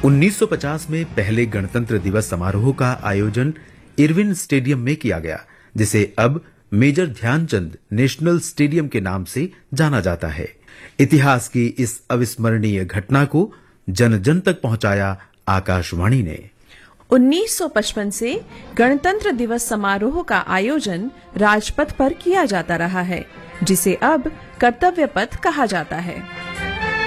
1950 में पहले गणतंत्र दिवस समारोह का आयोजन इरविन स्टेडियम में किया गया, जिसे अब मेजर ध्यानचंद नेशनल स्टेडियम के नाम से जाना जाता है। इतिहास की इस अविस्मरणीय घटना को जन जन तक पहुंचाया आकाशवाणी ने। 1955 से गणतंत्र दिवस समारोह का आयोजन राजपथ पर किया जाता रहा है, जिसे अब कर्तव्य पथ कहा जाता है।